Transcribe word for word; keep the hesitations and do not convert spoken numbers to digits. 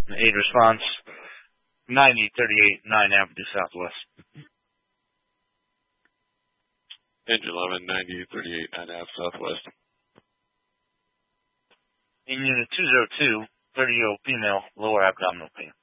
Aid response, ninety thirty-eight nine Avenue Southwest. Engine eleven, ninety thirty-eight nine Avenue Southwest. In unit two oh two, thirty-year-old female, lower abdominal pain.